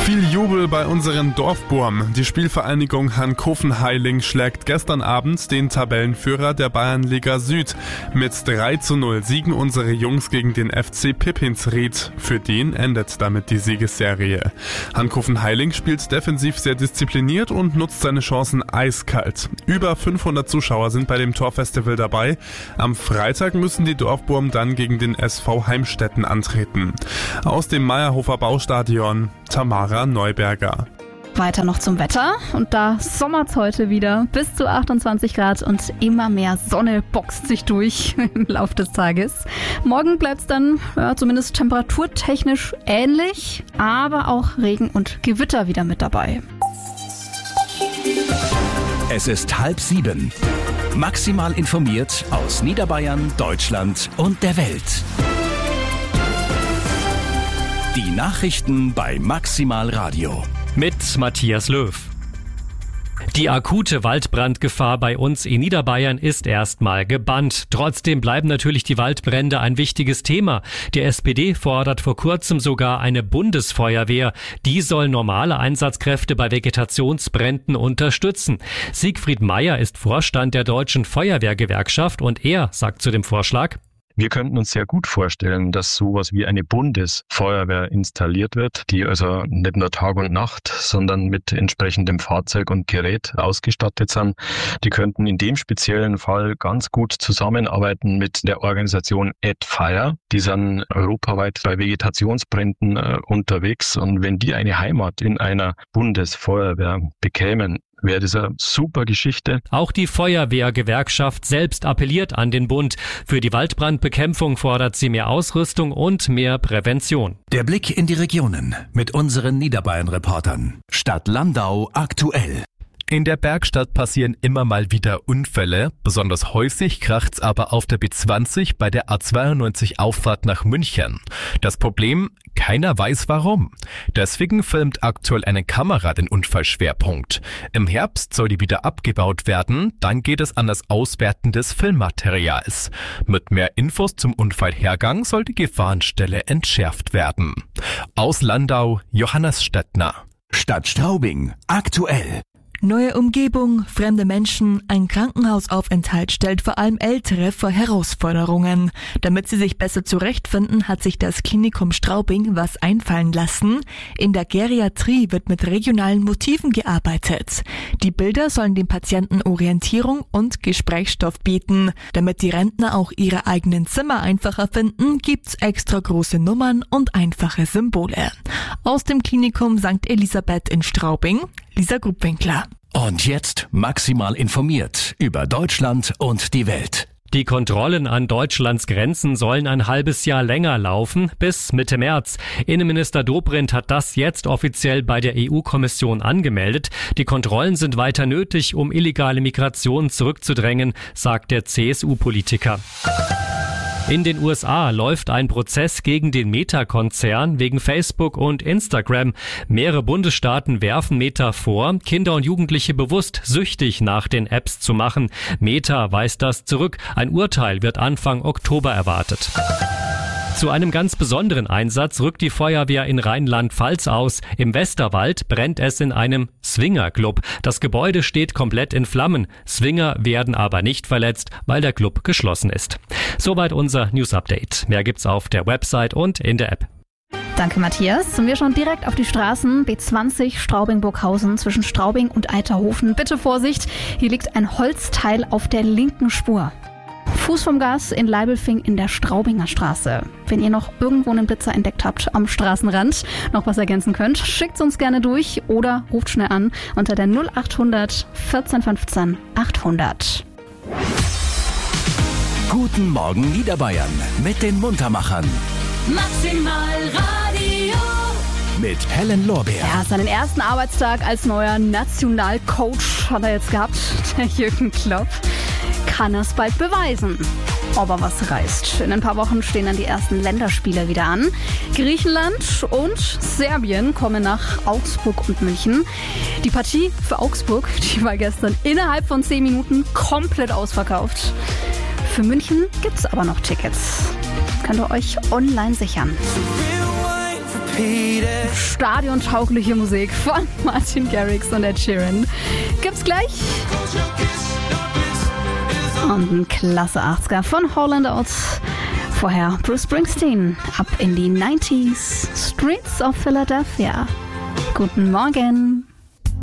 Viel Jubel bei unseren Dorfburm. Die Spielvereinigung Hankofen-Heiling schlägt gestern Abend den Tabellenführer der Bayernliga Süd. Mit 3:0 siegen unsere Jungs gegen den FC Pippinsried. Für den endet damit die Siegesserie. Hankofen-Heiling spielt defensiv sehr diszipliniert und nutzt seine Chancen eiskalt. Über 500 Zuschauer sind bei dem Torfestival dabei. Am Freitag müssen die Dorfburm dann gegen den SV Heimstetten antreten. Aus dem Meierhofer Baustadion Tamara Neuberger. Weiter noch zum Wetter und da sommert's heute wieder. Bis zu 28 Grad und immer mehr Sonne boxt sich durch im Laufe des Tages. Morgen bleibt's dann zumindest temperaturtechnisch ähnlich, aber auch Regen und Gewitter wieder mit dabei. Es ist 6:30. Maximal informiert aus Niederbayern, Deutschland und der Welt. Die Nachrichten bei Maximal Radio. Mit Matthias Löw. Die akute Waldbrandgefahr bei uns in Niederbayern ist erstmal gebannt. Trotzdem bleiben natürlich die Waldbrände ein wichtiges Thema. Die SPD fordert vor kurzem sogar eine Bundesfeuerwehr. Die soll normale Einsatzkräfte bei Vegetationsbränden unterstützen. Siegfried Meyer ist Vorstand der Deutschen Feuerwehrgewerkschaft und er sagt zu dem Vorschlag: Wir könnten uns sehr gut vorstellen, dass sowas wie eine Bundesfeuerwehr installiert wird, die also nicht nur Tag und Nacht, sondern mit entsprechendem Fahrzeug und Gerät ausgestattet sind. Die könnten in dem speziellen Fall ganz gut zusammenarbeiten mit der Organisation AdFire. Die sind europaweit bei Vegetationsbränden unterwegs und wenn die eine Heimat in einer Bundesfeuerwehr bekämen, wäre das eine super Geschichte. Auch die Feuerwehrgewerkschaft selbst appelliert an den Bund. Für die Waldbrandbekämpfung fordert sie mehr Ausrüstung und mehr Prävention. Der Blick in die Regionen mit unseren Niederbayern-Reportern. Stadt Landau aktuell. In der Bergstadt passieren immer mal wieder Unfälle. Besonders häufig kracht's aber auf der B20 bei der A92 Auffahrt nach München. Das Problem? Keiner weiß warum. Deswegen filmt aktuell eine Kamera den Unfallschwerpunkt. Im Herbst soll die wieder abgebaut werden, dann geht es an das Auswerten des Filmmaterials. Mit mehr Infos zum Unfallhergang soll die Gefahrenstelle entschärft werden. Aus Landau, Johannes Stettner. Stadt Straubing aktuell. Neue Umgebung, fremde Menschen, ein Krankenhausaufenthalt stellt vor allem Ältere vor Herausforderungen. Damit sie sich besser zurechtfinden, hat sich das Klinikum Straubing was einfallen lassen. In der Geriatrie wird mit regionalen Motiven gearbeitet. Die Bilder sollen den Patienten Orientierung und Gesprächsstoff bieten. Damit die Rentner auch ihre eigenen Zimmer einfacher finden, gibt's extra große Nummern und einfache Symbole. Aus dem Klinikum St. Elisabeth in Straubing, Lisa Grubwinkler. Und jetzt maximal informiert über Deutschland und die Welt. Die Kontrollen an Deutschlands Grenzen sollen ein halbes Jahr länger laufen, bis Mitte März. Innenminister Dobrindt hat das jetzt offiziell bei der EU-Kommission angemeldet. Die Kontrollen sind weiter nötig, um illegale Migration zurückzudrängen, sagt der CSU-Politiker. In den USA läuft ein Prozess gegen den Meta-Konzern wegen Facebook und Instagram. Mehrere Bundesstaaten werfen Meta vor, Kinder und Jugendliche bewusst süchtig nach den Apps zu machen. Meta weist das zurück. Ein Urteil wird Anfang Oktober erwartet. Zu einem ganz besonderen Einsatz rückt die Feuerwehr in Rheinland-Pfalz aus. Im Westerwald brennt es in einem Swingerclub. Das Gebäude steht komplett in Flammen. Swinger werden aber nicht verletzt, weil der Club geschlossen ist. Soweit unser News-Update. Mehr gibt's auf der Website und in der App. Danke, Matthias. Und wir schauen direkt auf die Straßen. B20 Straubing-Burghausen zwischen Straubing und Eiterhofen. Bitte Vorsicht, hier liegt ein Holzteil auf der linken Spur. Fuß vom Gas in Leibelfing in der Straubinger Straße. Wenn ihr noch irgendwo einen Blitzer entdeckt habt am Straßenrand, noch was ergänzen könnt, schickt's uns gerne durch oder ruft schnell an unter der 0800 14 15 800. Guten Morgen Niederbayern mit den Muntermachern. Maximal Radio. Mit Helen Lorbeer. Ja, seinen ersten Arbeitstag als neuer Nationalcoach hat er jetzt gehabt, der Jürgen Klopp. Kann es bald beweisen, ob er was reißt. In ein paar Wochen stehen dann die ersten Länderspiele wieder an. Griechenland und Serbien kommen nach Augsburg und München. Die Partie für Augsburg, die war gestern innerhalb von 10 Minuten komplett ausverkauft. Für München gibt's aber noch Tickets. Könnt ihr euch online sichern. Stadiontaugliche Musik von Martin Garrix und Ed Sheeran. Gibt's gleich. Und ein klasse 80er von Holland Oates. Vorher Bruce Springsteen. Ab in die 90s. Streets of Philadelphia. Guten Morgen.